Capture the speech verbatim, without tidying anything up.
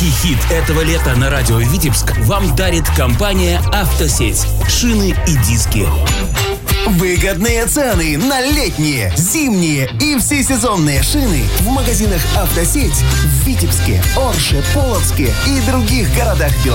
Громкий хит этого лета на радио Витебск вам дарит компания «Автосеть». Шины и диски. Выгодные цены на летние, зимние и всесезонные шины в магазинах «Автосеть» в Витебске, Орше, Полоцке и других городах Беларуси.